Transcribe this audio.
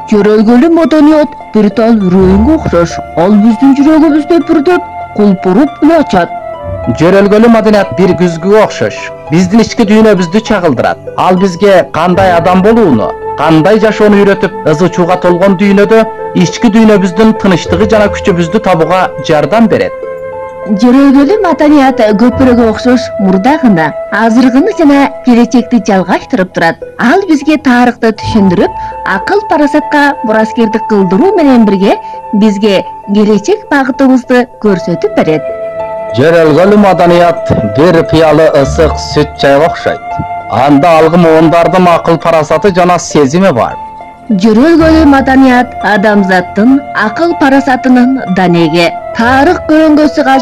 Жөрөлгөлүү маданият бир тал рөйүнгө окшош. Ал биздин жүрөгүбүздө пүрдөп, кулпуруп үн ачат. Жөрөлгөлүү маданият бир күзгүгө окшош. Биздин ички дүйнөбүздү чагылдырат. Ал бизге кандай адам болууну, кандай жашоону үйрөтүп, ызы чууга толгон дүйнөдө ички дүйнөбүздүн тынычтыгы жана күчүбүздү табууга жардам берет. Жөрөлгөлүү маданият көпүрөгө окшош мурда гана, азыркыны жана келечекти жалгаштырып турат. Ал бизге тарыхты түшүндүрүп, акыл парасатка мураскердик кылдыруу менен бирге бизге келечек багытыбызды көрсөтүп берет. Жөрөлгөлүү маданият бир пыялы ысык сүт чайга окшойт. Анда алгы муундардын акыл парасаты жана сезими бар. Жөрөлгөлүү маданият адамзаттын акыл парасатынын данеги. Тарых көрөнгөсү